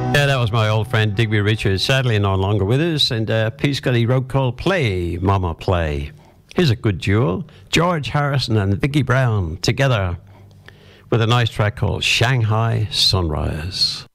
Yeah, that was my old friend Digby Richards, sadly no longer with us, and a piece that he wrote called Play, Mama Play. Here's a good duo, George Harrison and Vicki Brown together with a nice track called Shanghai Sunrise.